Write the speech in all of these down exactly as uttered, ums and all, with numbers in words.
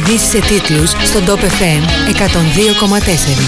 ειδήσεις σε τίτλους στον Top εφ εμ εκατόν δύο κόμμα τέσσερα.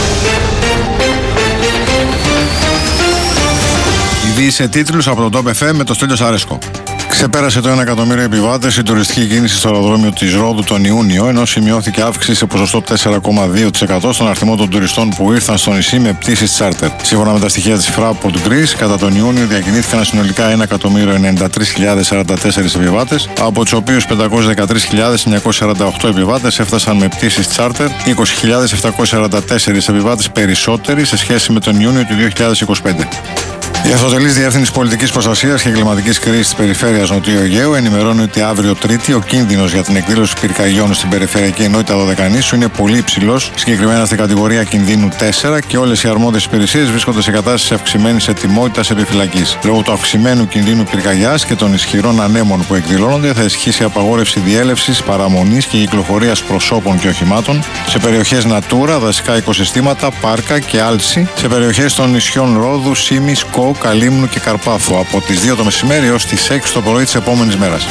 Ειδήσεις σε τίτλους από τον Top εφ εμ με το Στέλιο Σαρέσκο. Ξεπέρασε το ένα εκατομμύριο επιβάτες η τουριστική κίνηση στο αεροδρόμιο της Ρόδου τον Ιούνιο, ενώ σημειώθηκε αύξηση σε ποσοστό τέσσερα κόμμα δύο τοις εκατό στον αριθμό των τουριστών που ήρθαν στο νησί με πτήσεις τσάρτερ. Σύμφωνα με τα στοιχεία της Fraport Greece, κατά τον Ιούνιο διακινήθηκαν συνολικά ένα εκατομμύριο ενενήντα τρεις χιλιάδες σαράντα τέσσερις επιβάτες, από τους οποίους πεντακόσιες δεκατρείς χιλιάδες εννιακόσιες σαράντα οκτώ επιβάτες έφτασαν με πτήσεις τσάρτερ, είκοσι χιλιάδες επτακόσιες σαράντα τέσσερις επιβάτες περισσότεροι σε σχέση με τον Ιούνιο του δύο χιλιάδες είκοσι πέντε. Η Αυτοτελής Διεύθυνση Πολιτικής Προστασίας και Κλιματικής Κρίσης της Περιφέρειας Νοτιού Αιγαίου ενημερώνει ότι αύριο Τρίτη ο κίνδυνος για την εκδήλωση πυρκαγιών στην περιφερειακή ενότητα Δωδεκανήσου είναι πολύ υψηλός, συγκεκριμένα στην κατηγορία κινδύνου τέσσερα, και όλες οι αρμόδιες υπηρεσίες βρίσκονται σε κατάσταση αυξημένης ετοιμότητας επιφυλακής. Λόγω του αυξημένου κινδύνου πυρκαγιάς και των ισχυρών ανέμων που εκδηλώνονται, θα ισχύσει απαγόρευση διέλευσης, παραμονής και κυκλοφορίας προσώπων και οχημάτων σε περιοχές Natura, δασικά οικοσυστήματα, πάρκα και άλση, σε περιοχές των νησιών Ρόδου, Σίμης, Κο, Καλύμνου και Καρπάθου από τις δύο το μεσημέρι έως τις έξι το πρωί της επόμενης μέρας.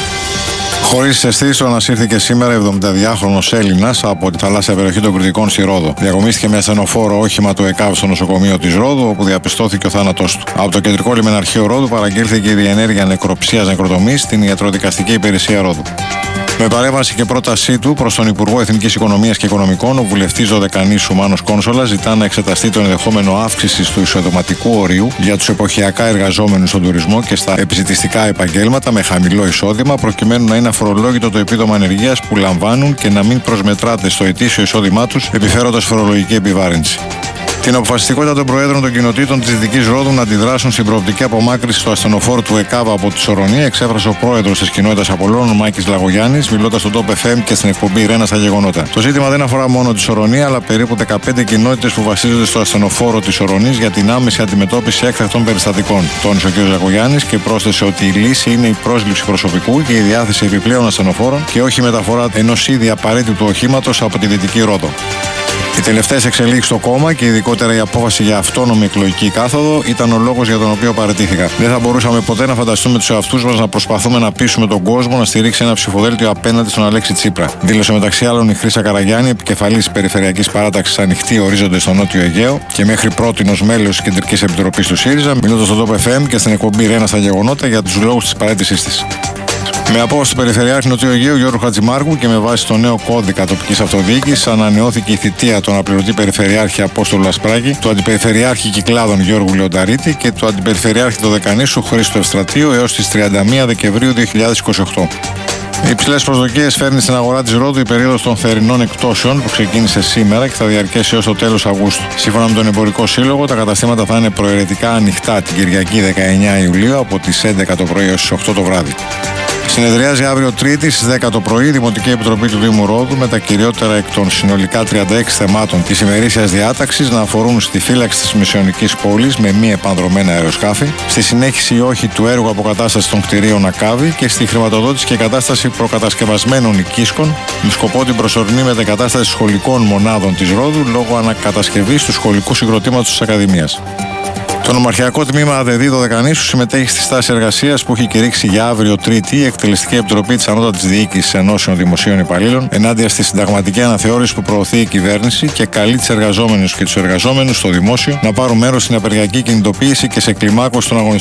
Χωρίς αισθήσεων ανασύρθηκε σήμερα εβδομηνταδυάχρονος Έλληνας από τη θαλάσσια περιοχή των Κρητικών στη Ρόδο. Διακομίστηκε με ασθενοφόρο όχημα του ΕΚΑΒ στο νοσοκομείο της Ρόδου, όπου διαπιστώθηκε ο θάνατός του. Από το κεντρικό λιμεναρχείο Ρόδου παραγγείλθηκε η διενέργεια νεκροψίας νεκροτομής στην ιατροδικαστική υπηρεσία Ρόδου. Με παρέμβαση και πρότασή του προς τον Υπουργό Εθνικής Οικονομίας και Οικονομικών, ο βουλευτής Δωδεκανήσου Μάνος Κόνσολας ζητά να εξεταστεί το ενδεχόμενο αύξησης του εισοδηματικού ορίου για τους εποχιακά εργαζόμενους στον τουρισμό και στα επιζητιστικά επαγγέλματα με χαμηλό εισόδημα, προκειμένου να είναι αφορολόγητο το επίδομα ανεργίας που λαμβάνουν και να μην προσμετράται στο ετήσιο εισόδημά τους, επιφέροντας φορολογική επιβάρυνση. Την αποφασιστικότητα των Προέδρων των Κοινοτήτων της Δυτικής Ρόδου να αντιδράσουν στην προοπτική απομάκρυνση του ασθενοφόρου του ΕΚΑΒ από τη Σορονή εξέφρασε ο Πρόεδρος της Κοινότητας Απολώνων, Μάκης Λαγογιάννης, μιλώντας στον Top εφ εμ και στην εκπομπή Ρένα στα γεγονότα. Το ζήτημα δεν αφορά μόνο τη Σορονή, αλλά περίπου δεκαπέντε κοινότητες που βασίζονται στο ασθενοφόρο της Σορονής για την άμεση αντιμετώπιση έκτακτων περιστατικών. Τόνισε ο κ. Λαγογιάννης και πρόσθεσε ότι η λύση είναι η πρόσληψη προσωπικού και η διάθεση επιπλέον ασθενοφόρων και όχι η μεταφορά ενός ήδη απαραίτητου οχήματος από τη Δυτική Ρόδο. Οι τελευταίες εξελίξεις στο κόμμα και ειδικότερα η απόφαση για αυτόνομη εκλογική κάθοδο ήταν ο λόγος για τον οποίο παραιτήθηκα. Δεν θα μπορούσαμε ποτέ να φανταστούμε τους εαυτούς μας να προσπαθούμε να πείσουμε τον κόσμο να στηρίξει ένα ψηφοδέλτιο απέναντι στον Αλέξη Τσίπρα. Δήλωσε μεταξύ άλλων η Χρύσα Καραγιάννη, επικεφαλής Περιφερειακής Παράταξης Ανοιχτή Ορίζοντες στο Νότιο Αιγαίο και μέχρι πρότινος μέλος της Κεντρικής Επιτροπής του ΣΥΡΙΖΑ, μιλώντας στον Top εφ εμ και στην εκπομπή Ρένα στα γεγονότα για τους λόγους της παραίτησής της. Με απόφαση του Περιφερειάρχη Νοτιού Αιγαίου Γιώργου Χατζημάρκου και με βάση το νέο κώδικα τοπικής αυτοδιοίκησης, ανανεώθηκε η θητεία του αναπληρωτή Περιφερειάρχη Απόστολου Ασπράκη, του Αντιπεριφερειάρχη Κυκλάδων Γιώργου Λεονταρίτη και του Αντιπεριφερειάρχη Δωδεκανήσου Χρήστου Ευστρατείου έως τις τριάντα μία Δεκεμβρίου δύο χιλιάδες είκοσι οκτώ. Οι υψηλές προσδοκίες φέρνει στην αγορά της Ρόδου η περίοδος των θερινών εκπτώσεων που ξεκίνησε σήμερα και θα διαρκέσει έως το τέλος Αυγούστου. Σύμφωνα με τον Εμπορικό Σύλλογο, τα καταστήματα θα είναι προαιρετικά ανοιχτά την Κυριακή δεκαεννέα Ιουλίου από τις έντεκα το πρωί έως τις οκτώ το βράδυ. Συνεδριάζει αύριο Τρίτη στις δέκα το πρωί η Δημοτική Επιτροπή του Δήμου Ρόδου με τα κυριότερα εκ των συνολικά τριάντα έξι θεμάτων της ημερήσιας διάταξης να αφορούν στη φύλαξη της Μεσαιωνικής πόλης με μη επανδρομένα αεροσκάφη, στη συνέχιση ή όχι του έργου αποκατάστασης των κτηρίων Ακάβη και στη χρηματοδότηση και κατάσταση προκατασκευασμένων οικίσκων με σκοπό την προσωρινή μετεγκατάσταση σχολικών μονάδων της Ρόδου λόγω ανακατασκευής του σχολικού συγκροτήματος της Ακαδημίας. Το Νομαρχιακό Τμήμα ΑΔΔ Δωδεκανήσου συμμετέχει στη στάση εργασίας που έχει κηρύξει για αύριο Τρίτη η Εκτελεστική Επιτροπή της Ανώτατης Διοίκησης Ενώσεων Δημοσίων Υπαλλήλων ενάντια στη συνταγματική αναθεώρηση που προωθεί η κυβέρνηση και καλεί τις εργαζόμενους και τους εργαζόμενους στο δημόσιο να πάρουν μέρος στην απεργιακή κινητοποίηση και σε κλιμάκωση των αγωνιστικών